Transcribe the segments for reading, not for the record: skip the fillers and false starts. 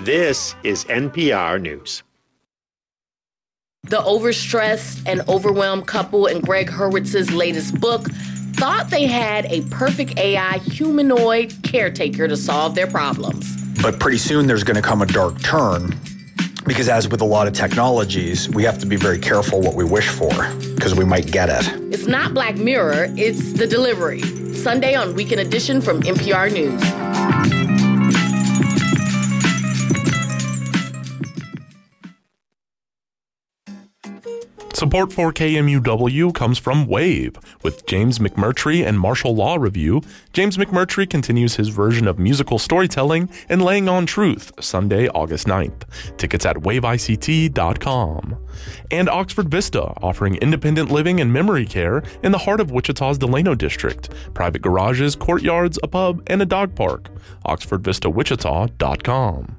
This is NPR News. The overstressed and overwhelmed couple in Greg Hurwitz's latest book thought they had a perfect AI humanoid caretaker to solve their problems. But pretty soon there's going to come a dark turn, because as with a lot of technologies, we have to be very careful what we wish for, because we might get it. It's not Black Mirror, it's The Delivery. Sunday on Weekend Edition from NPR News. Support for KMUW comes from Wave. With James McMurtry and Martial Law Review, James McMurtry continues his version of musical storytelling and laying on truth, Sunday, August 9th. Tickets at waveict.com. And Oxford Vista, offering independent living and memory care in the heart of Wichita's Delano District. Private garages, courtyards, a pub, and a dog park. OxfordVistaWichita.com.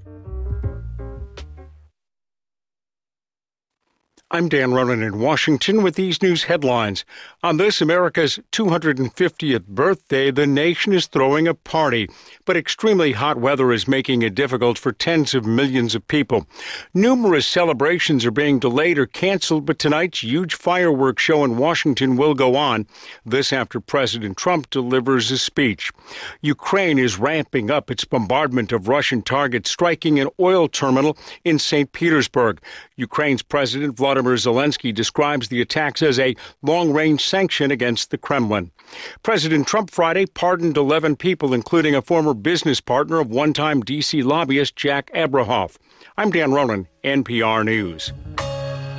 I'm Dan Ronan in Washington with these news headlines. On this America's 250th birthday, the nation is throwing a party. But extremely hot weather is making it difficult for tens of millions of people. Numerous celebrations are being delayed or canceled, but tonight's huge fireworks show in Washington will go on. This after President Trump delivers a speech. Ukraine is ramping up its bombardment of Russian targets, striking an oil terminal in St. Petersburg. Ukraine's President Vladimir Zelensky describes the attacks as a long-range sanction against the Kremlin. President Trump Friday pardoned 11 people, including a former business partner of one-time D.C. lobbyist Jack Abrahoff. I'm Dan Ronan, NPR News.